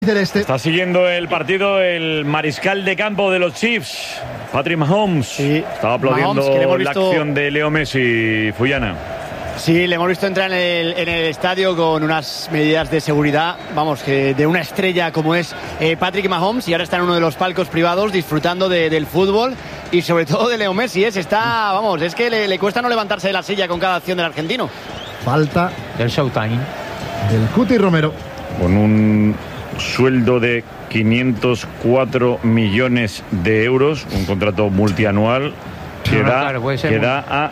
celeste. Está siguiendo el partido el mariscal de campo de los Chiefs, Patrick Mahomes. Sí. Estaba aplaudiendo Mahomes, la acción de Leo Messi, Fuyana. Sí, le hemos visto entrar en el estadio con unas medidas de seguridad, vamos, que de una estrella como es Patrick Mahomes, y ahora está en uno de los palcos privados disfrutando del fútbol y sobre todo de Leo Messi. Es que le cuesta no levantarse de la silla con cada acción del argentino. Falta del Showtime del Cuti Romero. Con un sueldo de 504 millones de euros, un contrato multianual que da a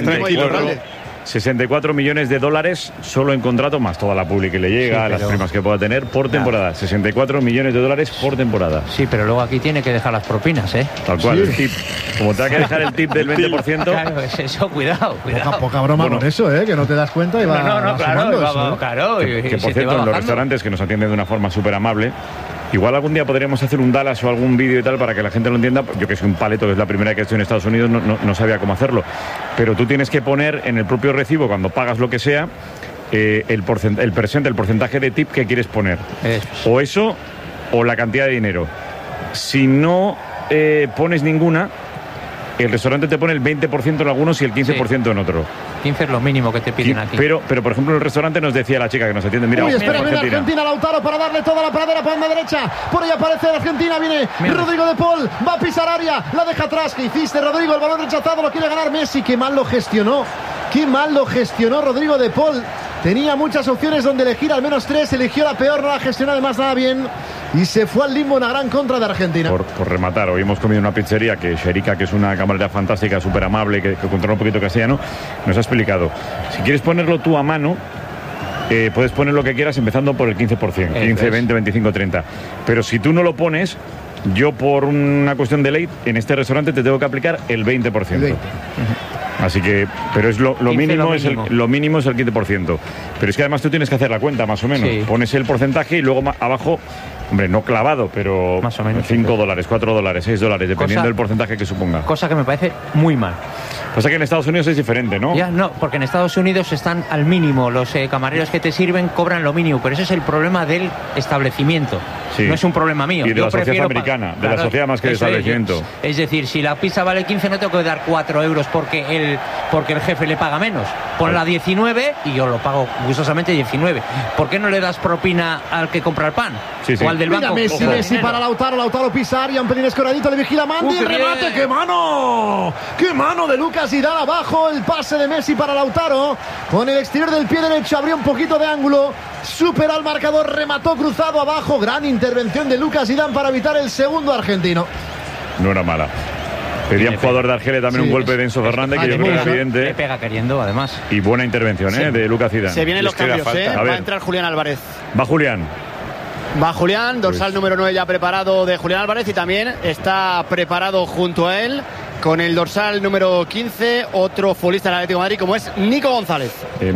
64 millones de dólares solo en contrato, más toda la publi que le llega, las primas que pueda tener por temporada. 64 millones de dólares por temporada. Sí, pero luego aquí tiene que dejar las propinas, ¿eh? Tal cual, el tip. Como te va a dejar el tip del 20%. Claro, es eso, cuidado. Poca broma con eso, que no te das cuenta y va claro. Que por cierto, en los restaurantes que nos atienden de una forma súper amable, igual algún día podríamos hacer un Dallas o algún vídeo y tal para que la gente lo entienda. Yo que soy un paleto, que es la primera que estoy en Estados Unidos, no sabía cómo hacerlo. Pero tú tienes que poner en el propio recibo, cuando pagas lo que sea, el porcentaje de tip que quieres poner. O eso, o la cantidad de dinero. Si no pones ninguna, el restaurante te pone el 20% en algunos y el 15% en otro. 15 es lo mínimo que te piden aquí. Pero por ejemplo, en el restaurante nos decía la chica que nos atiende, mira, espera, viene Argentina, Lautaro para darle toda la pradera por la derecha. Por ahí aparece Argentina, viene Rodrigo de Paul, va a pisar área, la deja atrás. ¿Qué hiciste, Rodrigo? El balón rechazado, lo quiere ganar Messi. Qué mal lo gestionó Rodrigo de Paul. Tenía muchas opciones donde elegir, al menos 3, eligió la peor, no la gestionó además nada bien y se fue al limbo, una gran contra de Argentina. Por rematar, hoy hemos comido en una pizzería que Sherika, que es una camarera fantástica, súper amable, que controla un poquito castellano, nos ha explicado, si quieres ponerlo tú a mano, puedes poner lo que quieras empezando por el 15%, 15, 20, 25, 30, pero si tú no lo pones, yo por una cuestión de ley en este restaurante te tengo que aplicar el 20%. Así que, pero es lo mínimo, lo mínimo es el 15%. Pero es que además tú tienes que hacer la cuenta, más o menos. Sí. Pones el porcentaje y luego abajo, hombre, no clavado, pero más o menos, $5, $4, $6, dependiendo del porcentaje que suponga. Cosa que me parece muy mal. Pasa que en Estados Unidos es diferente, ¿no? Ya, no, porque en Estados Unidos están al mínimo. Los camareros que te sirven cobran lo mínimo, pero ese es el problema del establecimiento. Sí. No es un problema mío. Y de la sociedad americana, de la sociedad más que de establecimiento. Es decir, si la pizza vale 15, no tengo que dar 4 euros porque el jefe le paga menos. Ponla 19 y yo lo pago gustosamente 19. ¿Por qué no le das propina al que compra el pan? Sí. O al del banco. Mira, Messi para Lautaro pisa área, un pelín escoradito, le vigila Mandi, el remate, ¡qué mano! ¡Qué mano de Lucas Zidane abajo! El pase de Messi para Lautaro, con el exterior del pie derecho, abrió un poquito de ángulo, superó al marcador, remató cruzado abajo, gran intervención de Lucas Zidane para evitar el segundo argentino. No era mala. Pedía un jugador de Argelia también un golpe de Enzo Fernández, que yo creo que es evidente. Le pega queriendo, además. Y buena intervención de Lucas Zidane. Se vienen los cambios, va a entrar Julián Álvarez. Va Julián, dorsal número 9 ya preparado de Julián Álvarez, y también está preparado junto a él con el dorsal número 15, otro futbolista del Atlético de Madrid como es Nico González.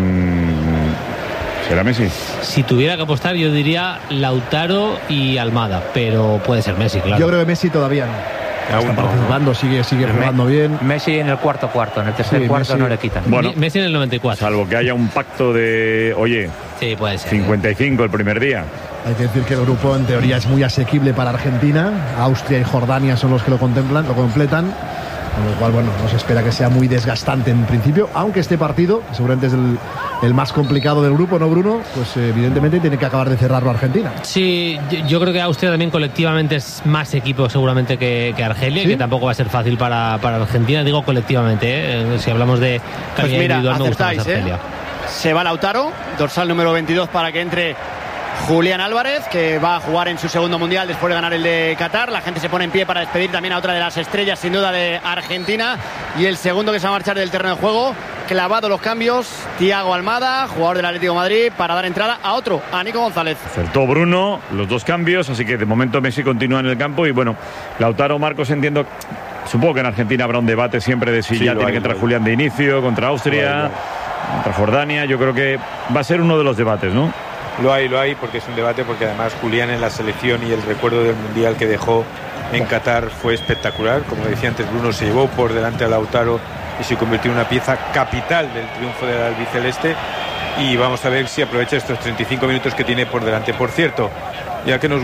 ¿Será Messi? Si tuviera que apostar, yo diría Lautaro y Almada, pero puede ser Messi, claro. Yo creo que Messi todavía no. Está participando, sigue jugando bien. Messi en el cuarto, en el tercer cuarto Messi no le quitan. Bueno, Messi en el 94. Salvo que haya un pacto de, oye, sí, puede ser, 55 el primer día. Hay que decir que el grupo en teoría es muy asequible para Argentina. Austria y Jordania son los que lo completan. Con lo cual, bueno, no se espera que sea muy desgastante en principio, aunque este partido, seguramente es el más complicado del grupo, ¿no, Bruno? Pues evidentemente tiene que acabar de cerrarlo Argentina. Sí, yo creo que Austria también colectivamente es más equipo seguramente que Argelia, ¿sí? Que tampoco va a ser fácil para Argentina, digo colectivamente, si hablamos de calidad individual, me gusta más Argelia. Se va Lautaro, dorsal número 22 para que entre Julián Álvarez, que va a jugar en su segundo mundial después de ganar el de Qatar. La gente se pone en pie para despedir también a otra de las estrellas, sin duda, de Argentina. Y el segundo que se va a marchar del terreno de juego, clavado los cambios, Thiago Almada, jugador del Atlético de Madrid, para dar entrada a Nico González. Acertó Bruno los dos cambios, así que de momento Messi continúa en el campo. Y bueno, Lautaro, Marcos, entiendo, supongo que en Argentina habrá un debate siempre de si ya tiene que entrar Julián de inicio contra Austria, contra Jordania. Yo creo que va a ser uno de los debates, ¿no? Lo hay, porque es un debate, porque además Julián en la selección y el recuerdo del Mundial que dejó en Qatar fue espectacular. Como decía antes Bruno, se llevó por delante a Lautaro y se convirtió en una pieza capital del triunfo del albiceleste, y vamos a ver si aprovecha estos 35 minutos que tiene por delante. Por cierto, ya que nos